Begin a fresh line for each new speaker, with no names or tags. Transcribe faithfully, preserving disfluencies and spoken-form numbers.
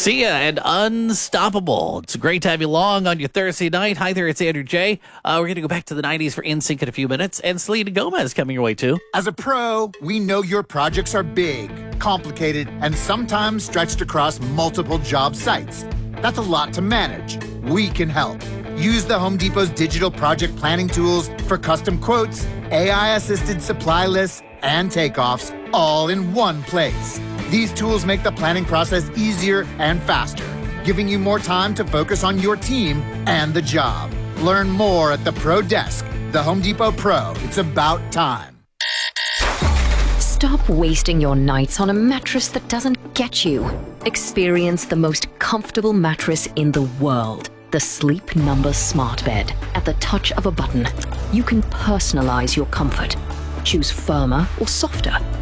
Sia and Unstoppable. It's great to have you along on your Thursday night. Hi there, it's Andrew J. Uh, we're going to go back to the nineties for N Sync in a few minutes. And Selena Gomez coming your way, too.
As a pro, we know your projects are big, complicated, and sometimes stretched across multiple job sites. That's a lot to manage. We can help. Use the Home Depot's digital project planning tools for custom quotes, A I-assisted supply lists, and takeoffs, all in one place. These tools make the planning process easier and faster, giving you more time to focus on your team and the job. Learn more at the Pro Desk. The Home Depot Pro. It's about time.
Stop wasting your nights on a mattress that doesn't get you. Experience the most comfortable mattress in the world. The Sleep Number Smart Bed. At the touch of a button, you can personalize your comfort. Choose firmer or softer.